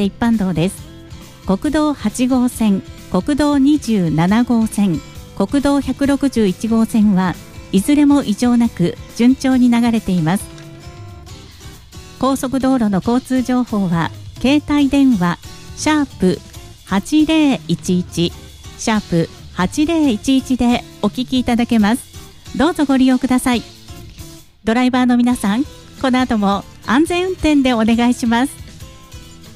手一般道です。国道8号線、国道27号線、国道161号線はいずれも異常なく順調に流れています。高速道路の交通情報は携帯電話#8011 #8011 でお聞きいただけます。どうぞご利用ください。ドライバーの皆さん、この後も安全運転でお願いします。